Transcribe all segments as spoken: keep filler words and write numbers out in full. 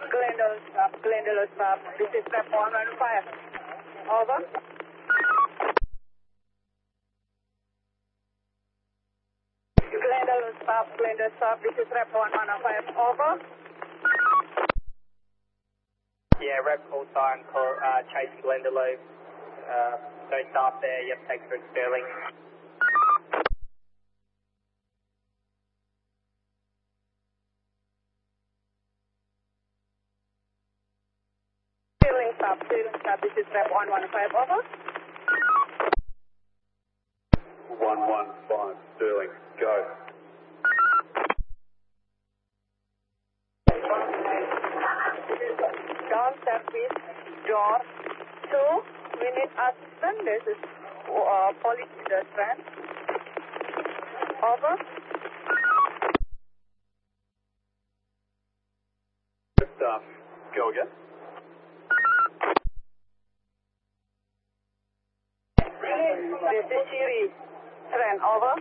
Glendale stop, Glendale stop. This is Rep one one five. Over. Glendale stop, Glendale stop. This is Rep one one five. Over. Yeah, Rep call sign, call, uh, chasing Glendale. Uh, no staff there, yep, take through Sterling. Sterling stop, Sterling stop. This is Rep one one five. Over. one one five, Sterling, go. Down service, door two. We need assistance. This is uh, police pedestrian. Over. Staff, go again. This is Siri. Trend. Over.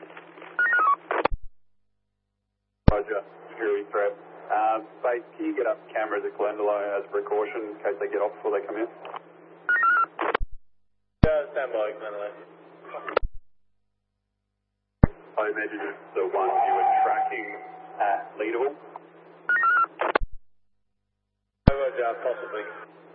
Roger, security threat. Uh, Base, can you get up cameras at Glendale as a precaution in case they get off before they come in? Yeah, stand by, Glendale. I imagine it's the one you were tracking at Leadable. Roger, possibly.